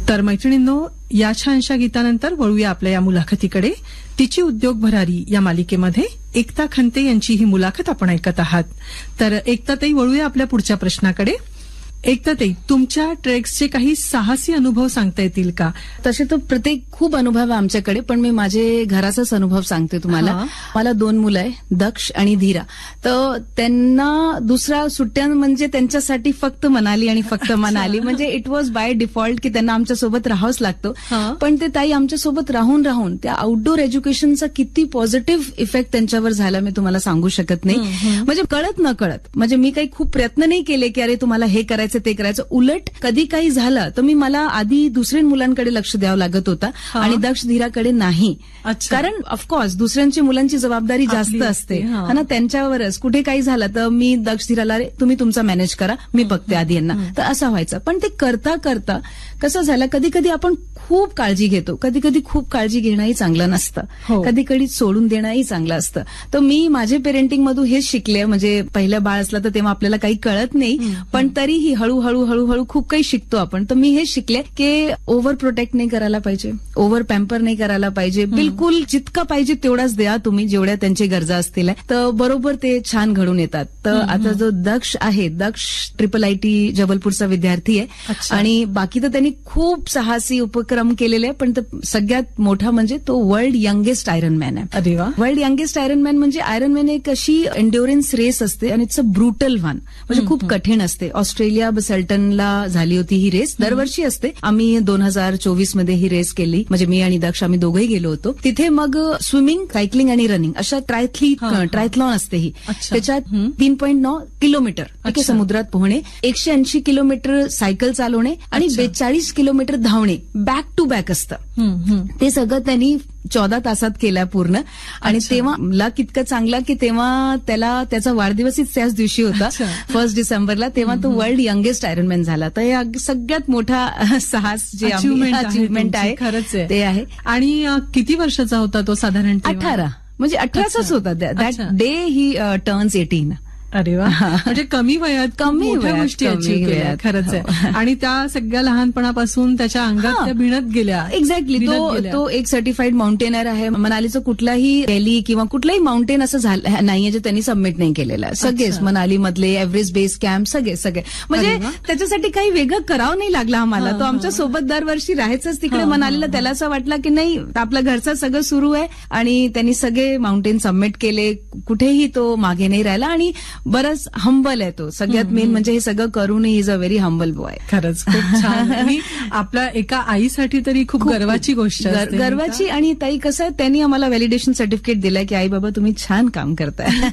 तर मैत्रिणींनो, या छानशा गीतानंतर वळूया आपल्या या मुलाखतीकडे. तिची उद्योग भरारी या मालिकेमध्ये एकता खंते यांची ही मुलाखत आपण ऐकत आहात. तर एकताताई, वळूया आपल्या पुढच्या प्रश्नाकडे. एकताताई, तुमच्या ट्रेक्सचे काही साहसी अनुभव सांगता येतील का? तसे तर प्रत्येक खूप अनुभव आहे आमच्याकडे, पण मी माझे घराचाच अनुभव सांगते तुम्हाला. मला 2 मुलं आहे, दक्ष आणि धीरा. तर त्यांना दुसरा सुट्ट्या म्हणजे त्यांच्यासाठी फक्त मनाली आणि फक्त मनाली, म्हणजे इट वॉज बाय डिफॉल्ट की त्यांना आमच्यासोबत राहावंच लागतं. पण ते ताई आमच्यासोबत राहून राहून त्या आउटडोर एज्युकेशनचा किती पॉझिटिव्ह इफेक्ट त्यांच्यावर झाला मी तुम्हाला सांगू शकत नाही. म्हणजे कळत न कळत, म्हणजे मी काही खूप प्रयत्न नाही केले की अरे तुम्हाला हे करायचं ते करायचं. उलट कधी काही झालं तर मला आधी दुसऱ्या मुलांकडे लक्ष द्यावं लागत होता आणि दक्ष धीराकडे नाही. कारण ऑफकोर्स दुसऱ्यांची मुलांची जबाबदारी जास्त असते ना, त्यांच्यावरच. कुठे काही झालं तर मी दक्ष धीराला तुम्ही तुमचा मॅनेज करा, मी बघते आधी यांना. तर असं व्हायचं. पण ते करता करता कसं झालं, कधी कधी आपण खूप काळजी घेतो, कधी कधी खूप काळजी घेणंही चांगलं नसतं, कधी कधी सोडून देणंही चांगलं असतं. तर मी माझे पेरेंटिंग मधून हेच शिकले. म्हणजे पहिलं बाळ असलं तर तेव्हा आपल्याला काही कळत नाही, पण तरीही हळूहळू हळूहळू खूप काही शिकतो आपण. तर मी हेच शिकले की ओव्हर प्रोटेक्ट नाही करायला पाहिजे, ओव्हर पॅम्पर नाही करायला पाहिजे. बिलकुल जितका पाहिजे तेवढाच द्या तुम्ही, जेवढ्या त्यांची गरजा असतील, तर बरोबर ते छान घडून येतात. तर आता जो दक्ष आहे, दक्ष IIIT जबलपूरचा विद्यार्थी आहे आणि बाकी तर त्यांनी खूप साहसी उपक्रम केलेले आहे. पण सगळ्यात मोठा म्हणजे तो वर्ल्ड यंगेस्ट आयरन मॅन आहे. अरे वा. वर्ल्ड यंगेस्ट आयरन मॅन म्हणजे आयरन मॅन एक अशी एन्ड्युरन्स रेस असते आणि इट्स अ ब्रुटल वन, म्हणजे खूप कठीण असते. ऑस्ट्रेलिया बसेल्टनला झाली होती ही रेस, दरवर्षी असते. आम्ही 2024 मध्ये ही रेस केली, म्हणजे मी आणि दक्ष आम्ही दोघंही गेलो होतो तिथे. मग स्विमिंग, सायकलिंग आणि रनिंग अशा ट्रायथलॉन असते ही. त्याच्यात 3.9 किलोमीटर समुद्रात पोहणे, 180 किलोमीटर सायकल चालवणे आणि 42 किलोमीटर धावणे बॅक टू बॅक असतं. ते सगळं त्यांनी 14 तासात केला पूर्ण. आणि तेव्हा लक इतकं चांगला की तेव्हा त्याचा वाढदिवसच त्याच दिवशी होता, 1 डिसेंबरला. तेव्हा तो वर्ल्ड यंगेस्ट आयरनमॅन झाला. तर हे सगळ्यात मोठा साहस जे अचीवमेंट आहे खरंच ते आहे. आणि किती वर्षाचा होता तो साधारण? 18, म्हणजे 18चाच होता. That day he turns 18. अरे वा. म्हणजे कमी वयात मोठ्या गोष्टी अचीव्ह केल्या. खरंच आहे. आणि त्या सगळ्या लहानपणापासून त्याच्या अंगात त्या भिनत गेल्या. एक्झॅक्टली. तो एक सर्टिफाईड माउंटेनर आहे. मनालीचं कुठलाही रॅली किंवा कुठलाही माउंटेन असं झालं नाहीये जे त्यांनी सबमिट नाही केलेलं. सगळेच मनाली मधले एव्हरेस्ट बेस कॅम्प सगळे. म्हणजे त्याच्यासाठी काही वेगळं करावं नाही लागलं आम्हाला. तो आमच्या सोबत दरवर्षी राहायचंच तिकडे मनालीला. त्याला असं वाटलं की नाही, आपल्या घरचं सगळं सुरू आहे आणि त्यांनी सगळे माउंटेन सबमिट केले. कुठेही तो मागे नाही राहिला आणि बरंच हंबल आहे तो. सगळ्यात मेन म्हणजे हे सगळं करून he is a very humble boy. खरंच खूप छान. आणि आपल्या एका आईसाठी तरी खूप गर्वाची गोष्ट, गर्वाची. आणि ताई कसं आहे, त्यांनी आम्हाला व्हॅलिडेशन सर्टिफिकेट दिलंय की आई बाबा तुम्ही छान काम करताय.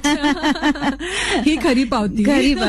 ही खरी पावती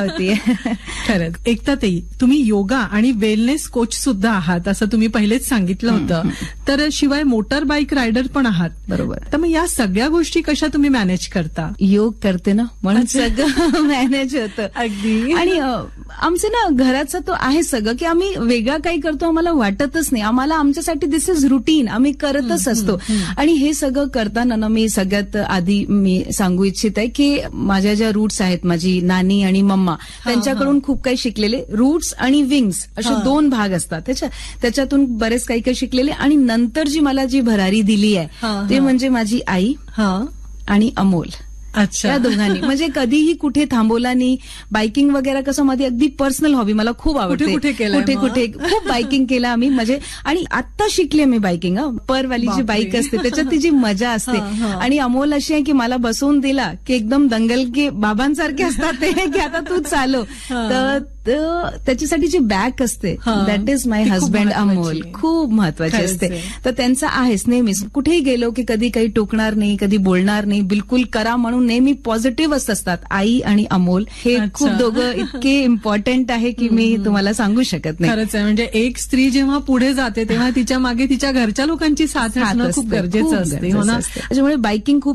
खरंच. एकताताई, तुम्ही योगा आणि वेलनेस कोच सुद्धा आहात असं तुम्ही पहिलेच सांगितलं होतं. तर शिवाय मोटर बाईक रायडर पण आहात. बरोबर. तर मग या सगळ्या गोष्टी कशा तुम्ही मॅनेज करता? योग करते ना, म्हणून सगळं मॅनेज होतं. अगदी. आणि आमचं ना घराचं तो आहे सगळं की आम्ही वेगळा काही करतो आम्हाला वाटतच नाही. आम्हाला आमच्यासाठी दिस इज रुटीन, आम्ही करतच असतो. आणि हे सगळं करताना ना मी सगळ्यात आधी मी सांगू इच्छित आहे की माझ्या ज्या रूट्स आहेत, माझी नानी आणि मम्मा, त्यांच्याकडून खूप काही शिकलेले. रूट्स आणि विंग्स असे 2 भाग असतात. त्याच्यातून बरेच काही शिकलेले. आणि नंतर जी भरारी दिली आहे ते म्हणजे माझी आई आणि अमोल. या दोघांनी म्हणजे कधीही कुठे थांबवला नाही. बायकिंग वगैरे कसं मध्ये अगदी पर्सनल हॉबी, मला खूप आवडते. कुठे खूप बायकिंग केलं आम्ही. म्हणजे आणि आता शिकले मी बायकिंग. परवाली जी बाईक असते त्याच्यात ती जी मजा असते. आणि अमोल अशी आहे की मला बसवून दिला की एकदम दंगल के बाबांसारखे असतात ते की आता तू चालव. तर त्याच्यासाठी जी बॅक असते that is my husband Amol, खूप महत्वाची असते. तर त्यांचं आहेच नेहमीच. कुठेही गेलो की कधी काही टोकणार नाही, कधी बोलणार नाही, बिलकुल करा म्हणून नेहमी पॉझिटिव्ह असतात. आई आणि अमोल हे खूप दोघं इतके इम्पॉर्टंट आहे की मी तुम्हाला सांगू शकत नाही. खरंच आहे. म्हणजे एक स्त्री जेव्हा पुढे जाते तेव्हा तिच्या मागे तिच्या घरच्या लोकांची साथ असणं खूप गरजेचं असते. त्याच्यामुळे बायकिंग खूप